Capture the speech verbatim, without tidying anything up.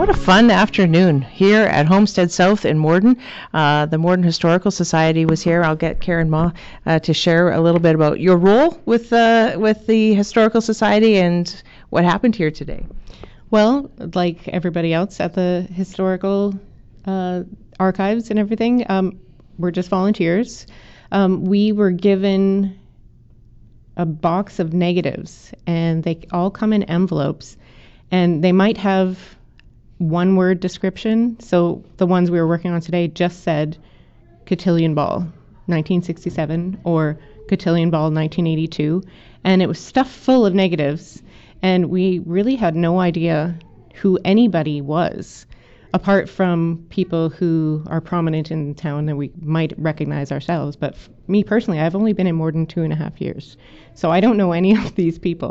What a fun afternoon here at Homestead South in Morden. Uh, the Morden Historical Society was here. I'll get Karen Ma uh, to share a little bit about your role with uh, with the Historical Society and what happened here today. Well, like everybody else at the historical uh, archives and everything, um, we're just volunteers. Um, we were given a box of negatives, and they all come in envelopes, and they might have one word description. So the ones we were working on today just said Cotillion Ball nineteen sixty-seven or Cotillion Ball nineteen eighty-two, and it was stuffed full of negatives, and we really had no idea who anybody was apart from people who are prominent in town that we might recognize ourselves. But f- me personally, I've only been in Morden two and a half years, so I don't know any of these people.